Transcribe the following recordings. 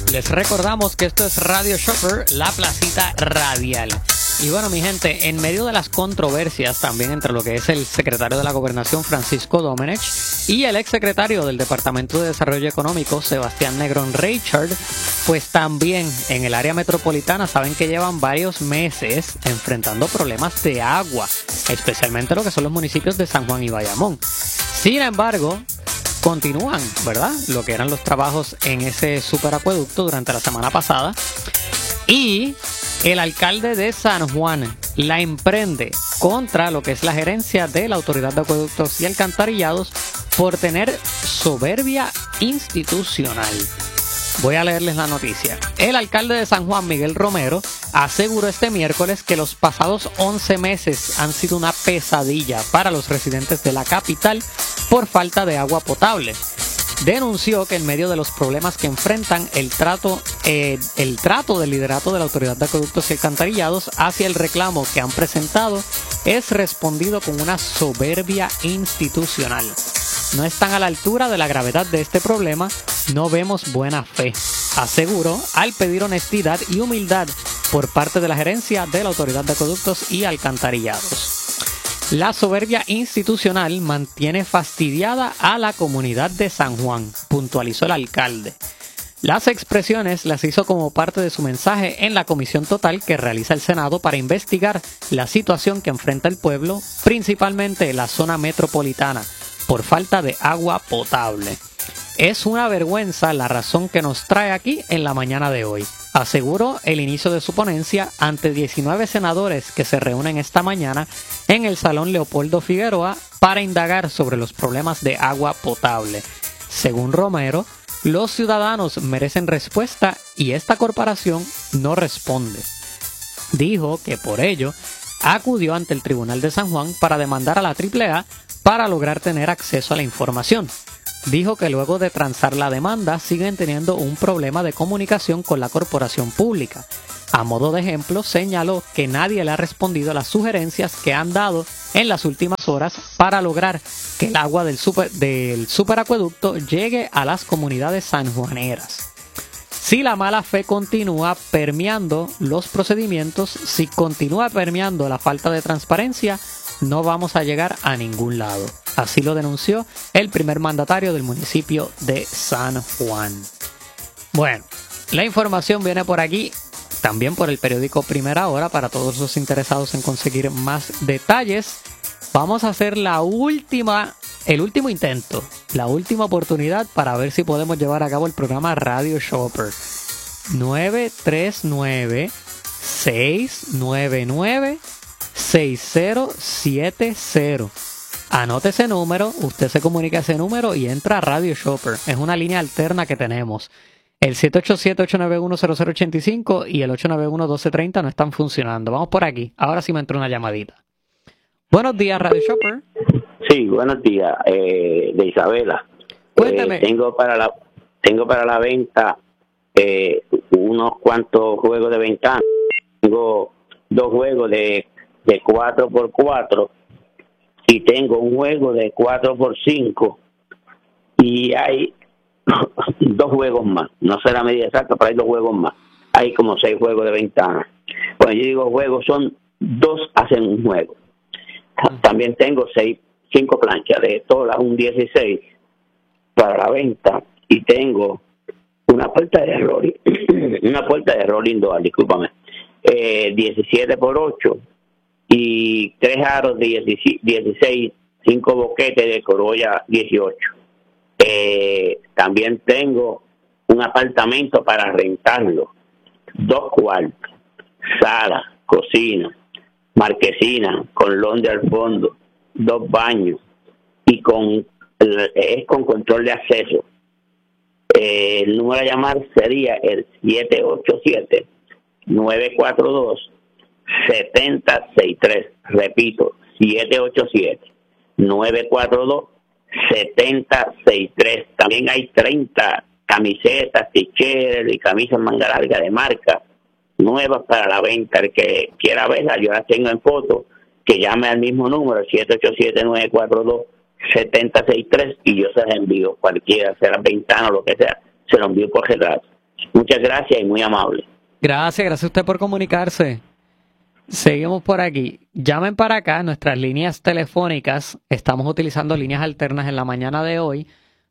Les recordamos que esto es Radio Shopper, la placita radial. Y bueno, mi gente, en medio de las controversias también entre lo que es el secretario de la Gobernación, Francisco Domenech, y el exsecretario del Departamento de Desarrollo Económico, Sebastián Negrón Reichard, pues también en el área metropolitana saben que llevan varios meses enfrentando problemas de agua, especialmente lo que son los municipios de San Juan y Bayamón. Sin embargo, continúan, ¿verdad?, lo que eran los trabajos en ese superacueducto durante la semana pasada, y el alcalde de San Juan la emprende contra lo que es la gerencia de la Autoridad de Acueductos y Alcantarillados por tener soberbia institucional. Voy a leerles la noticia. El alcalde de San Juan, Miguel Romero, aseguró este miércoles que los pasados 11 meses han sido una pesadilla para los residentes de la capital por falta de agua potable. Denunció que en medio de los problemas que enfrentan, el trato del liderato de la Autoridad de Acueductos y Alcantarillados hacia el reclamo que han presentado es respondido con una soberbia institucional. No están a la altura de la gravedad de este problema, no vemos buena fe, aseguró al pedir honestidad y humildad por parte de la gerencia de la Autoridad de Acueductos y Alcantarillados. La soberbia institucional mantiene fastidiada a la comunidad de San Juan, puntualizó el alcalde. Las expresiones las hizo como parte de su mensaje en la comisión total que realiza el Senado para investigar la situación que enfrenta el pueblo, principalmente la zona metropolitana, por falta de agua potable. Es una vergüenza la razón que nos trae aquí en la mañana de hoy, aseguró el inicio de su ponencia ante 19 senadores que se reúnen esta mañana en el Salón Leopoldo Figueroa para indagar sobre los problemas de agua potable. Según Romero, los ciudadanos merecen respuesta y esta corporación no responde. Dijo que por ello acudió ante el Tribunal de San Juan para demandar a la AAA para lograr tener acceso a la información. Dijo que luego de transar la demanda siguen teniendo un problema de comunicación con la corporación pública. A modo de ejemplo, señaló que nadie le ha respondido a las sugerencias que han dado en las últimas horas para lograr que el agua del superacueducto llegue a las comunidades sanjuaneras. Si la mala fe continúa permeando los procedimientos, si continúa permeando la falta de transparencia, no vamos a llegar a ningún lado. Así lo denunció el primer mandatario del municipio de San Juan. Bueno, la información viene por aquí, también por el periódico Primera Hora, para todos los interesados en conseguir más detalles. Vamos a hacer el último intento, la última oportunidad para ver si podemos llevar a cabo el programa Radio Shopper. 939-699-6070. Anote ese número, usted se comunica a ese número y entra a Radio Shopper. Es una línea alterna que tenemos. El 787-891-0085 y el 891-1230 no están funcionando. Vamos por aquí. Ahora sí me entró una llamadita. Buenos días, Radio Shopper. Sí, buenos días, de Isabela. Cuéntame. Tengo para la venta unos cuantos juegos de ventana. Tengo 2 juegos de 4x4 y tengo un juego de 4x5 y hay 2 juegos más. No sé la medida exacta, pero hay 2 juegos más. Hay como 6 juegos de ventana. Cuando yo digo juegos, son 2 hacen un juego. También tengo 5 planchas de todas, un 16 para la venta, y tengo una puerta de rolling dual, discúlpame, 17x8 y 3 aros de 16, 5 boquetes de Corolla 18. También tengo un apartamento para rentarlo, 2 cuartos, sala, cocina, marquesina con londe al fondo, 2 baños y con control de acceso. El número a llamar sería el 787-942-7063. Repito, 787-942-7063. También hay 30 camisetas, t-shirts y camisas manga larga de marca nuevas para la venta. El que quiera verlas, yo las tengo en foto, que llame al mismo número, 787-942-7063, y yo se las envío, cualquiera, sea ventana o lo que sea, se lo envío por retraso. Muchas gracias y muy amable. Gracias a usted por comunicarse. Seguimos por aquí. Llamen para acá, nuestras líneas telefónicas. Estamos utilizando líneas alternas en la mañana de hoy.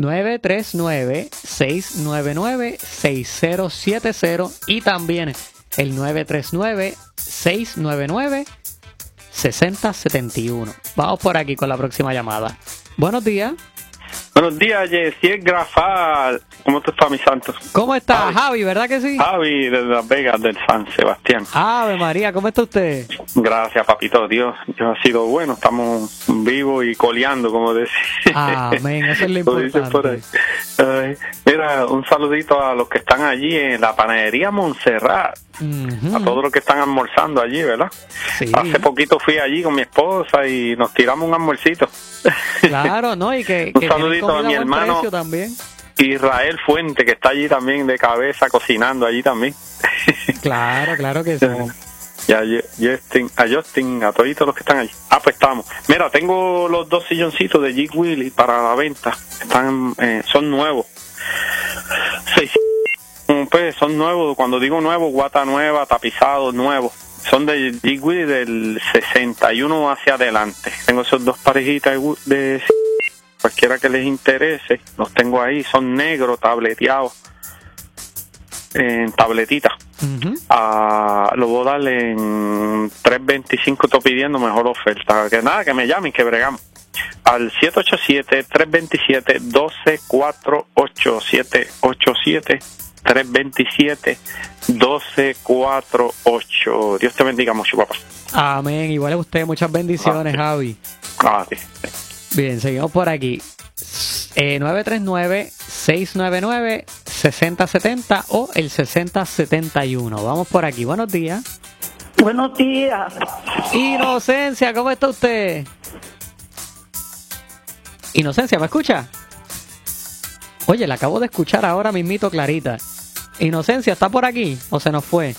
939-699-6070 y también el 939-699-6071. Vamos por aquí con la próxima llamada. Buenos días. Buenos días, Jessy Grafal. ¿Cómo tú estás, mi santo? ¿Cómo está, Javi? ¿Verdad que sí? Javi, de Las Vegas, del San Sebastián. Ave María, ¿cómo está usted? Gracias, papito Dios. Dios ha sido bueno. Estamos vivos y coleando, como decía. Amén, eso es lo importante. Por ahí. Mira, un saludito a los que están allí en la panadería Montserrat. A todos los que están almorzando allí, ¿verdad? Sí. Hace poquito fui allí con mi esposa y nos tiramos un almuercito. Claro, ¿no? Y que un saludito a mi hermano también. Israel Fuente, que está allí también de cabeza cocinando allí también. Claro que sí. Y a Justin, a todos los que están allí. Pues estamos. Mira, tengo los 2 silloncitos de Jig Willy para la venta. Son nuevos. Pues son nuevos. Cuando digo nuevo, guata nueva, tapizado, nuevo. Son de Jig Willy del 61 hacia adelante. Tengo esos 2 parejitas de cualquiera que les interese. Los tengo ahí. Son negros, tableteados. En tabletita. Lo voy a dar en 3.25. Estoy pidiendo mejor oferta. Que nada, que me llamen, que bregamos. Al 787-327-12487. 327-1248. Dios te bendiga mucho, papá. Amén. Igual a usted. Muchas bendiciones, Javi. Sí. Bien, seguimos por aquí. 939-699-6070 o el 6071. Vamos por aquí. Buenos días. Buenos días. Inocencia, ¿cómo está usted? Inocencia, ¿me escucha? Oye, la acabo de escuchar ahora mismito clarita. Inocencia, ¿está por aquí o se nos fue?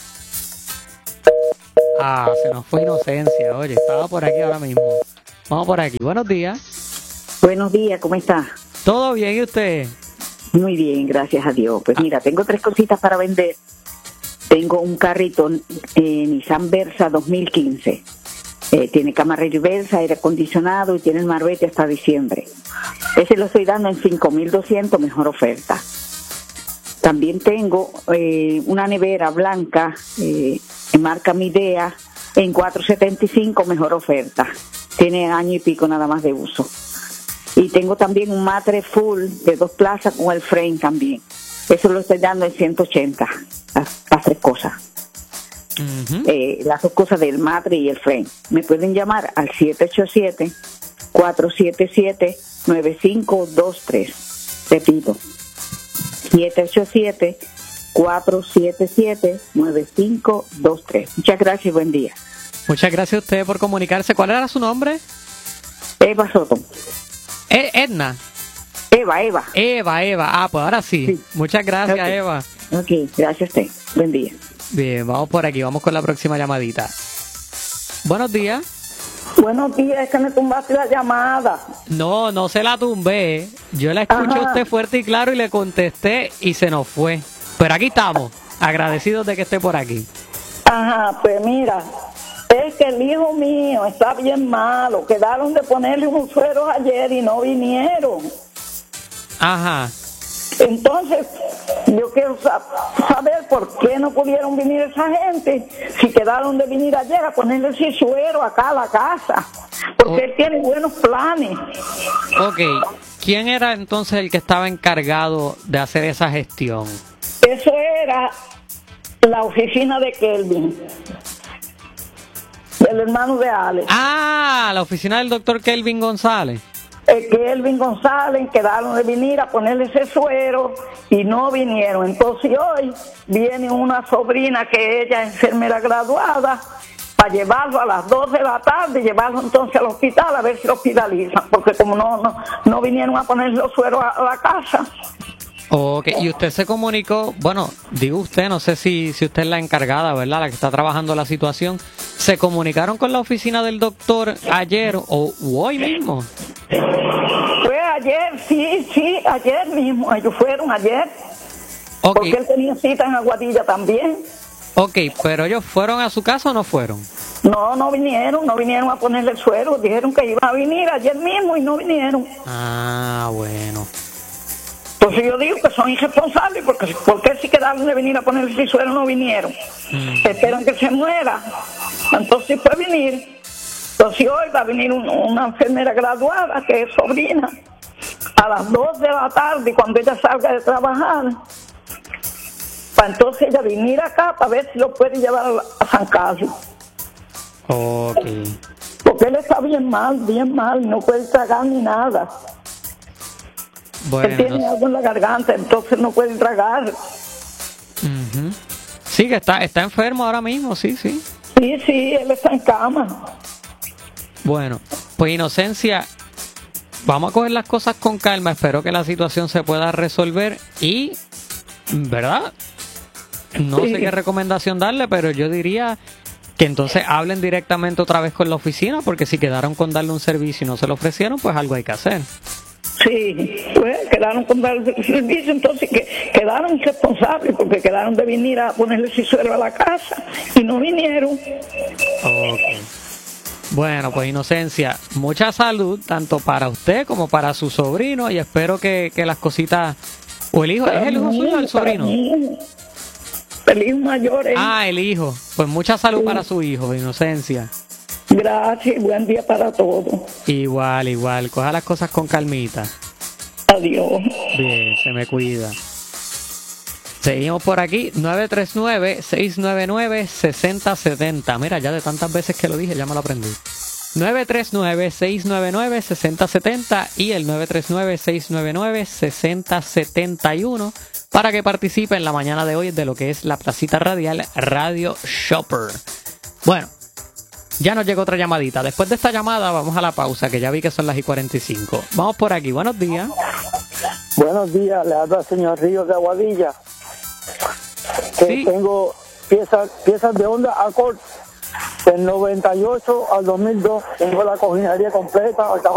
Se nos fue Inocencia. Oye, estaba por aquí ahora mismo. Vamos por aquí. Buenos días. Buenos días, ¿cómo está? ¿Todo bien y usted? Muy bien, gracias a Dios. Pues mira, tengo 3 cositas para vender. Tengo un carrito Nissan Versa 2015. Tiene cámara reversa, aire acondicionado y tiene el marbete hasta diciembre. Ese lo estoy dando en 5.200, mejor oferta. También tengo una nevera blanca, marca Midea, en 4.75, mejor oferta. Tiene año y pico nada más de uso. Y tengo también un matre full de 2 plazas con el frame también. Eso lo estoy dando en 180, las 3 cosas. Las 2 cosas del matre y el frame. Me pueden llamar al 787-477-9523. Repito, 787-477-9523. Muchas gracias y buen día. Muchas gracias a usted por comunicarse. ¿Cuál era su nombre? Eva Soto. Edna. Eva. Pues ahora sí. Muchas gracias, Okay. Eva. Ok, gracias a usted. Buen día. Bien, vamos por aquí. Vamos con la próxima llamadita. Buenos días. Buenos días, es que me tumbaste la llamada. No se la tumbé. Yo la escuché a usted fuerte y claro y le contesté y se nos fue. Pero aquí estamos, agradecidos de que esté por aquí. Ajá, pues mira, es que el hijo mío está bien malo. Quedaron de ponerle un suero ayer y no vinieron. Ajá. Entonces, yo quiero saber por qué no pudieron venir esa gente, si quedaron de venir ayer a ponerle ese suero acá a la casa, porque él tiene buenos planes. Ok, ¿quién era entonces el que estaba encargado de hacer esa gestión? Eso era la oficina de Kelvin, del hermano de Alex. La oficina del doctor Kelvin González. Kelvin González quedaron de venir a ponerle ese suero y no vinieron. Entonces hoy viene una sobrina que ella es enfermera graduada para llevarlo a las 2 de la tarde, llevarlo entonces al hospital a ver si lo hospitalizan, porque como no vinieron a poner los sueros a la casa. Ok, y usted se comunicó, bueno, digo usted, no sé si usted es la encargada, ¿verdad? La que está trabajando la situación. ¿Se comunicaron con la oficina del doctor ayer o hoy mismo? Fue ayer, sí, ayer mismo, ellos fueron ayer. Ok. Porque él tenía cita en Aguadilla también. Ok, pero ellos fueron a su casa o no fueron. No vinieron a ponerle el suero. Dijeron que iban a venir ayer mismo y no vinieron. Ah, bueno. Entonces yo digo que son irresponsables porque si quedaron de venir a ponerle el suero no vinieron. Esperan que se muera. Entonces puede venir. Entonces hoy va a venir una enfermera graduada que es sobrina a las 2 de la tarde cuando ella salga de trabajar. Para entonces ella venir acá para ver si lo puede llevar a San Carlos. Ok. Porque él está bien mal, no puede tragar ni nada. Bueno. Él tiene algo en la garganta, entonces no puede tragar. Uh-huh. Sí, que está enfermo ahora mismo, sí. Sí, él está en cama. Bueno, pues Inocencia, vamos a coger las cosas con calma. Espero que la situación se pueda resolver y, ¿verdad? No sé qué recomendación darle, pero yo diría que entonces hablen directamente otra vez con la oficina, porque si quedaron con darle un servicio y no se lo ofrecieron, pues algo hay que hacer. Sí, pues quedaron con darle el servicio, entonces quedaron irresponsables porque quedaron de venir a ponerle cisuelo a la casa y no vinieron. Ok. Bueno, pues Inocencia, mucha salud, tanto para usted como para su sobrino, y espero que las cositas... ¿O el hijo? ¿Es el hijo suyo o el sobrino? El hijo mayor. El hijo. Pues mucha salud para su hijo, Inocencia. Gracias y buen día para todos. Igual. Coja las cosas con calmita. Adiós. Bien, se me cuida. Seguimos por aquí, 939-699-6070. Mira, ya de tantas veces que lo dije, ya me lo aprendí. 939-699-6070 y el 939-699-6071 para que participe en la mañana de hoy de lo que es la placita radial Radio Shopper. Bueno, ya nos llegó otra llamadita. Después de esta llamada vamos a la pausa, que ya vi que son las 45. Vamos por aquí, buenos días. Buenos días, le habla el señor Ríos de Aguadilla. Sí. Tengo piezas de Honda Accord del 98 al 2002. Tengo la cojinería completa,